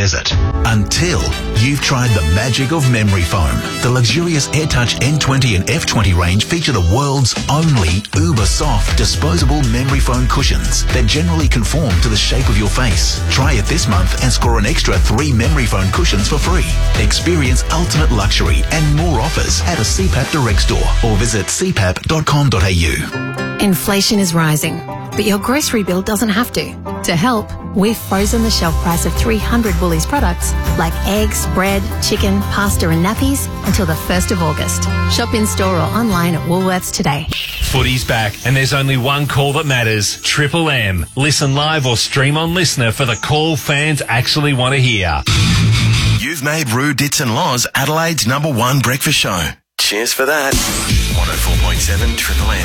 desert. Until you've tried the magic of memory foam. The luxurious AirTouch N20 and F20 range feature the world's only uber-soft disposable memory foam cushions that generally conform to the shape of your face. Try it this month and score an extra 3 memory foam cushions for free. Experience ultimate luxury and more offers at a CPAP Direct store or visit cpap.com.au. Inflation is rising, but your grocery bill doesn't have to. To help, we've frozen the shelf price of 300 Woolies products like eggs, bread, chicken, pasta and nappies until the 1st of August. Shop in store or online at Woolworths today. Footy's back and there's only one call that matters. Triple M. Listen live or stream on Listener for the call fans actually want to hear. You've made Roo, Dits and Loz Adelaide's #1 breakfast show. Cheers for that. 104.7 Triple M.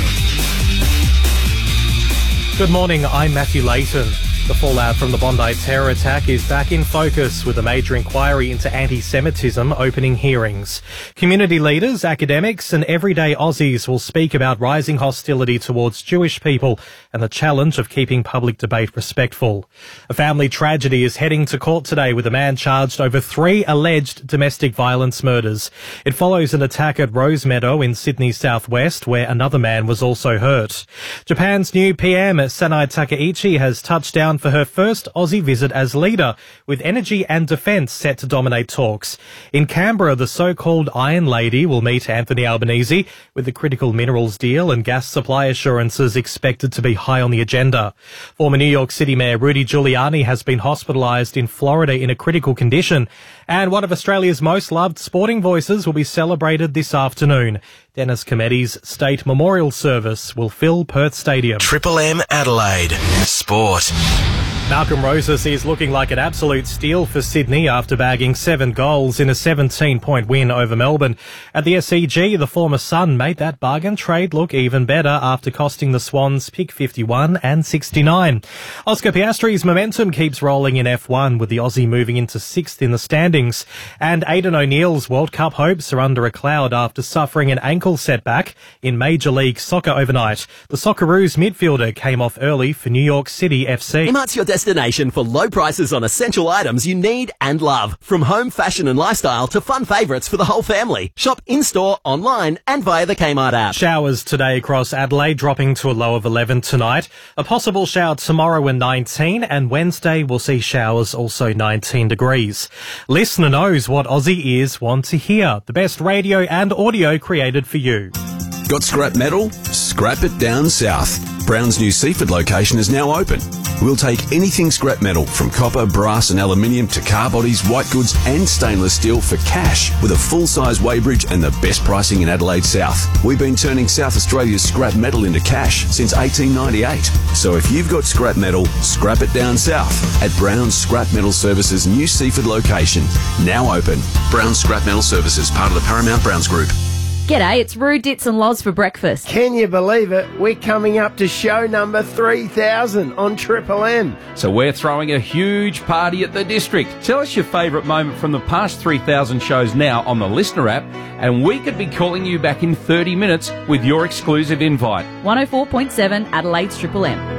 Good morning, I'm Matthew Layton. The fallout from the Bondi terror attack is back in focus with a major inquiry into anti-Semitism opening hearings. Community leaders, academics and everyday Aussies will speak about rising hostility towards Jewish people and the challenge of keeping public debate respectful. A family tragedy is heading to court today with a man charged over 3 alleged domestic violence murders. It follows an attack at Rosemeadow in Sydney's southwest where another man was also hurt. Japan's new PM, Sanai Takaichi, has touched down for her first Aussie visit as leader, with energy and defence set to dominate talks. In Canberra, the so-called Iron Lady will meet Anthony Albanese, with the critical minerals deal and gas supply assurances expected to be high on the agenda. Former New York City Mayor Rudy Giuliani has been hospitalised in Florida in a critical condition, and one of Australia's most loved sporting voices will be celebrated this afternoon. Dennis Cometti's State Memorial Service will fill Perth Stadium. Triple M Adelaide. Sport. Malcolm Rosas is looking like an absolute steal for Sydney after bagging 7 goals in a 17-point win over Melbourne. At the SCG, the former Sun made that bargain trade look even better after costing the Swans pick 51 and 69. Oscar Piastri's momentum keeps rolling in F1 with the Aussie moving into 6th in the standings. And Aidan O'Neill's World Cup hopes are under a cloud after suffering an ankle setback in Major League Soccer overnight. The Socceroos midfielder came off early for New York City FC. Mart's your destination for low prices on essential items you need and love. From home, fashion and lifestyle to fun favourites for the whole family. Shop in-store, online and via the Kmart app. Showers today across Adelaide, dropping to a low of 11 tonight. A possible shower tomorrow in 19, and Wednesday we'll see showers, also 19 degrees. Listener knows what Aussie ears want to hear. The best radio and audio created for you. Got scrap metal? Scrap it down south. Brown's new Seaford location is now open. We'll take anything scrap metal from copper, brass and aluminium to car bodies, white goods and stainless steel for cash with a full-size weighbridge and the best pricing in Adelaide South. We've been turning South Australia's scrap metal into cash since 1898. So if you've got scrap metal, scrap it down south at Brown's Scrap Metal Services new Seaford location. Now open. Brown's Scrap Metal Services, part of the Paramount Browns Group. G'day, it's Roo, Dits and Loz for breakfast. Can you believe it? We're coming up to show number 3000 on Triple M. So we're throwing a huge party at the District. Tell us your favourite moment from the past 3000 shows now on the Listener app, and we could be calling you back in 30 minutes with your exclusive invite. 104.7 Adelaide's Triple M.